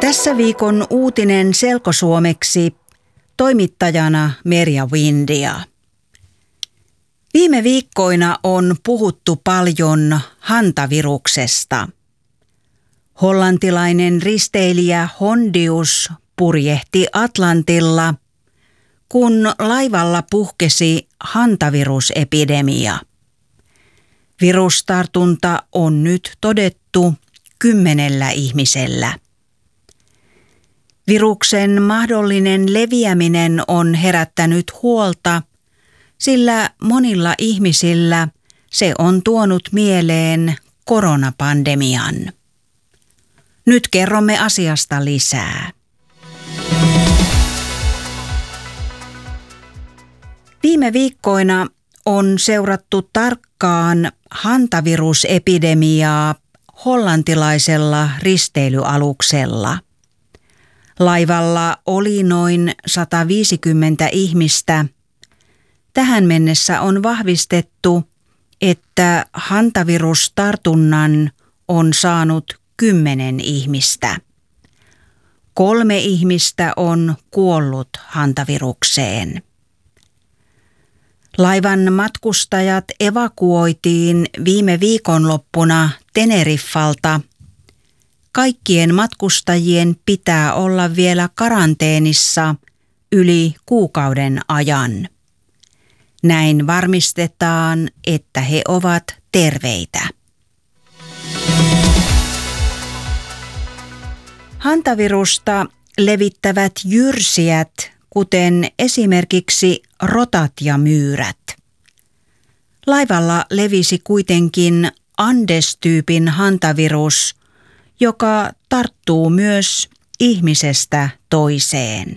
Tässä viikon uutinen selkosuomeksi, toimittajana Merja Windia. Viime viikkoina on puhuttu paljon hantaviruksesta. Hollantilainen risteilijä Hondius purjehti Atlantilla, kun laivalla puhkesi hantavirusepidemia. Virustartunta on nyt todettu 10 ihmisellä. Viruksen mahdollinen leviäminen on herättänyt huolta, sillä monilla ihmisillä se on tuonut mieleen koronapandemian. Nyt kerromme asiasta lisää. Viime viikkoina on seurattu tarkkaan hantavirusepidemiaa hollantilaisella risteilyaluksella. Laivalla oli noin 150 ihmistä. Tähän mennessä on vahvistettu, että hantavirustartunnan on saanut 10 ihmistä. 3 ihmistä on kuollut hantavirukseen. Laivan matkustajat evakuoitiin viime viikonloppuna Teneriffalta. Kaikkien matkustajien pitää olla vielä karanteenissa yli kuukauden ajan. Näin varmistetaan, että he ovat terveitä. Hantavirusta levittävät jyrsijät, kuten esimerkiksi rotat ja myyrät. Laivalla levisi kuitenkin Andes-tyypin hantavirus, joka tarttuu myös ihmisestä toiseen.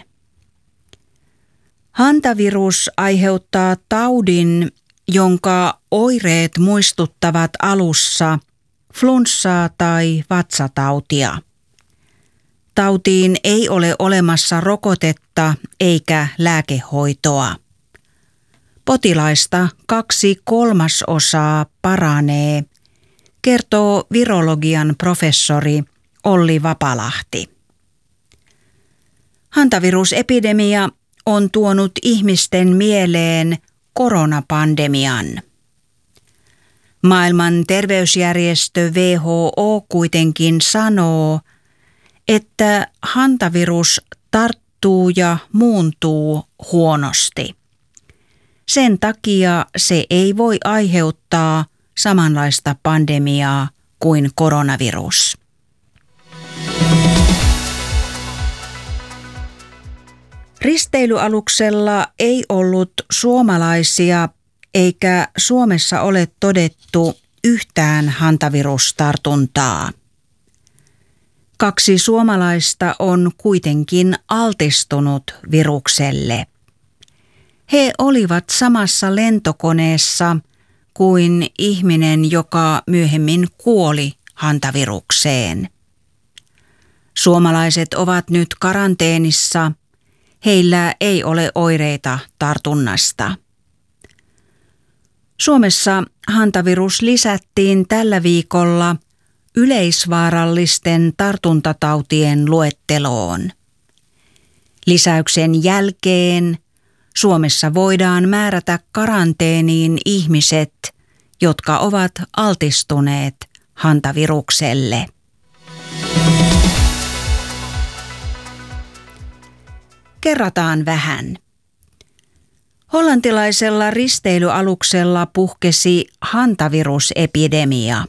Hantavirus aiheuttaa taudin, jonka oireet muistuttavat alussa flunssaa tai vatsatautia. Tautiin ei ole olemassa rokotetta eikä lääkehoitoa. Potilaista 2/3 paranee, kertoo virologian professori Olli Vapalahti. Hantavirusepidemia on tuonut ihmisten mieleen koronapandemian. Maailman terveysjärjestö WHO kuitenkin sanoo, että hantavirus tarttuu ja muuntuu huonosti. Sen takia se ei voi aiheuttaa samanlaista pandemiaa kuin koronavirus. Risteilyaluksella ei ollut suomalaisia eikä Suomessa ole todettu yhtään hantavirustartuntaa. 2 suomalaista on kuitenkin altistunut virukselle. He olivat samassa lentokoneessa kuin ihminen, joka myöhemmin kuoli hantavirukseen. Suomalaiset ovat nyt karanteenissa. Heillä ei ole oireita tartunnasta. Suomessa hantavirus lisättiin tällä viikolla yleisvaarallisten tartuntatautien luetteloon. Lisäyksen jälkeen Suomessa voidaan määrätä karanteeniin ihmiset, jotka ovat altistuneet hantavirukselle. Kerrataan vähän. Hollantilaisella risteilyaluksella puhkesi hantavirusepidemia.